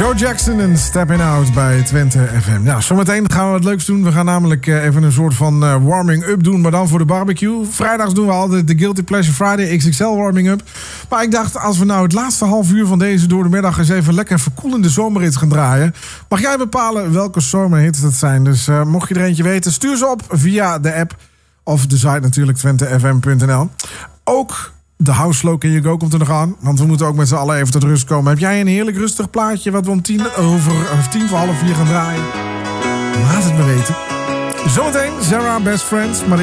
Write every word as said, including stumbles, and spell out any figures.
Joe Jackson en Stepping Out bij Twente F M. Ja, zometeen gaan we wat leuks doen. We gaan namelijk even een soort van uh, warming-up doen, maar dan voor de barbecue. Vrijdags doen we altijd de Guilty Pleasure Friday X X L warming-up. Maar ik dacht, als we nou het laatste half uur van deze door de middag eens even lekker verkoelende zomerhits gaan draaien, mag jij bepalen welke zomerhits dat zijn. Dus uh, mocht je er eentje weten, stuur ze op via de app of de site natuurlijk twente f m punt n l. Ook de House Slow Can You Go komt er nog aan. Want we moeten ook met z'n allen even tot rust komen. Heb jij een heerlijk rustig plaatje wat we om tien over of tien voor half vier gaan draaien? Laat het me weten. Zometeen Zara Best Friends. Maar